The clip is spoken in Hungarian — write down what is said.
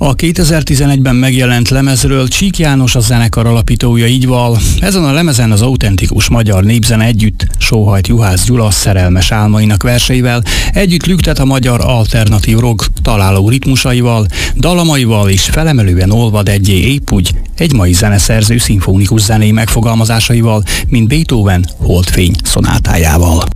A 2011-ben megjelent lemezről Csík János a zenekar alapítója így val. Ezen a lemezen az autentikus magyar népzene együtt sóhajt Juhász Gyula szerelmes álmainak verseivel, együtt lüktet a magyar alternatív rock találó ritmusaival, dalamaival és felemelően olvad egyé épp úgy egy mai zeneszerző szimfonikus zenei megfogalmazásaival, mint Beethoven Holdfény szonátájával.